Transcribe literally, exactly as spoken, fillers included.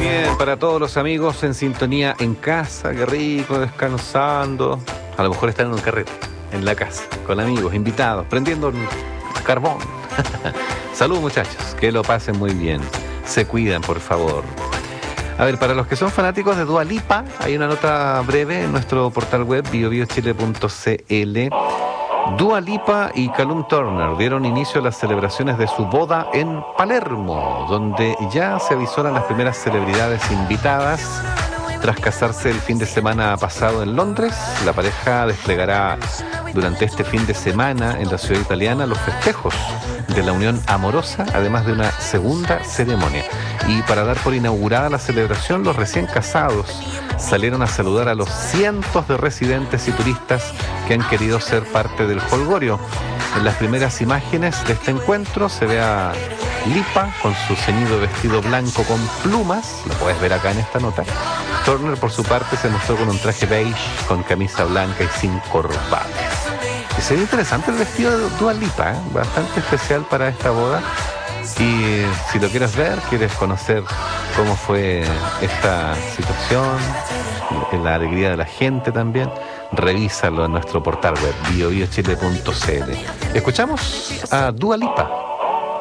Bien, para todos los amigos en sintonía en casa, qué rico, descansando. A lo mejor están en un carrete, en la casa, con amigos, invitados, prendiendo el carbón. Salud, muchachos, que lo pasen muy bien. Se cuidan, por favor. A ver, para los que son fanáticos de Dua Lipa, hay una nota breve en nuestro portal web bio bio chile punto c l. Dua Lipa y Callum Turner dieron inicio a las celebraciones de su boda en Palermo, donde ya se avisoran las primeras celebridades invitadas. Tras casarse el fin de semana pasado en Londres, la pareja desplegará durante este fin de semana en la ciudad italiana los festejos de la unión amorosa, además de una segunda ceremonia. Y para dar por inaugurada la celebración, los recién casados salieron a saludar a los cientos de residentes y turistas que han querido ser parte del jolgorio. En las primeras imágenes de este encuentro se ve a Lipa con su ceñido vestido blanco con plumas, lo puedes ver acá en esta nota. Turner, por su parte, se mostró con un traje beige, con camisa blanca y sin corbata. Y se ve interesante el vestido de Dua Lipa, ¿eh? Bastante especial para esta boda. Y si lo quieres ver, quieres conocer cómo fue esta situación, la alegría de la gente también, revísalo en nuestro portal web bio bio chile punto c l. Escuchamos a Dua Lipa.